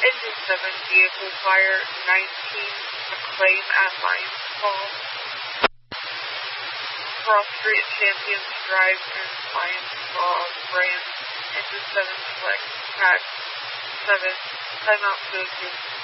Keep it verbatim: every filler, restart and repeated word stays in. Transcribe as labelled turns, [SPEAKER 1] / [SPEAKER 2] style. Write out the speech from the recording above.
[SPEAKER 1] Engine seven, Vehicle Fire nineteen, McClain at Lions Fall. Cross Street Champions Drive in Lions Fall, Brand. Engine seven, Select, Pack seven, Timeout Code